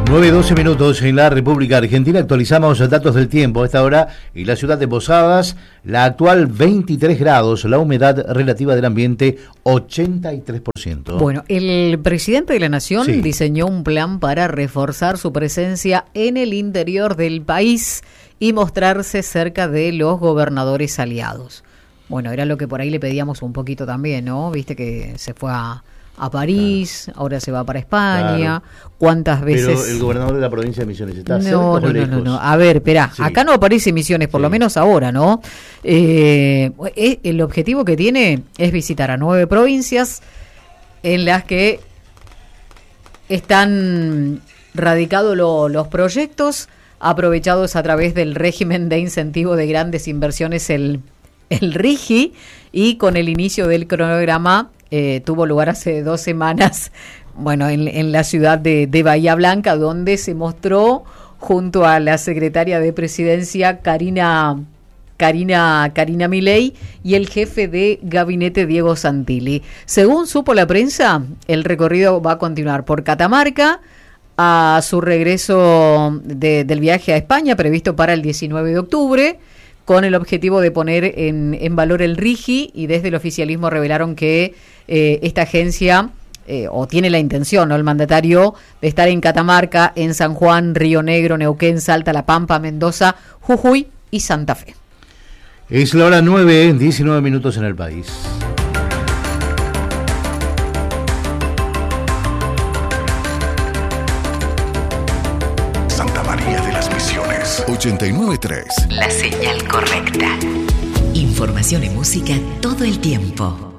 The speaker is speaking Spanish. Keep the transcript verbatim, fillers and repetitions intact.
nueve doce minutos en la República Argentina. Actualizamos datos del tiempo. A esta hora en la ciudad de Posadas, la actual veintitrés grados, la humedad relativa del ambiente ochenta y tres por ciento. Bueno, el presidente de la Nación sí. diseñó un plan para reforzar su presencia en el interior del país y mostrarse cerca de los gobernadores aliados. Bueno, era lo que por ahí le pedíamos un poquito también, ¿no? Viste que se fue a... a París, claro. ahora se va para España, claro. ¿cuántas veces? Pero el gobernador de la provincia de Misiones está no, cerca o no, lejos? No, no, no, a ver, esperá, sí. acá no aparece Misiones, por sí. lo menos ahora, ¿no? Eh, el objetivo que tiene es visitar a nueve provincias en las que están radicados lo, los proyectos aprovechados a través del régimen de incentivo de grandes inversiones, el, el RIGI, y con el inicio del cronograma Eh, tuvo lugar hace dos semanas, bueno, en, en la ciudad de, de Bahía Blanca, donde se mostró junto a la secretaria de Presidencia, Karina, Karina, Karina Milei, y el jefe de gabinete, Diego Santilli. Según supo la prensa, el recorrido va a continuar por Catamarca, a su regreso de, del viaje a España, previsto para el diecinueve de octubre, con el objetivo de poner en, en valor el RIGI, y desde el oficialismo revelaron que eh, esta agencia, eh, o tiene la intención, ¿no?, el mandatario, de estar en Catamarca, en San Juan, Río Negro, Neuquén, Salta, La Pampa, Mendoza, Jujuy y Santa Fe. Es la hora nueve, diecinueve minutos en el país. ochenta y nueve punto tres. La señal correcta. Información y música todo el tiempo.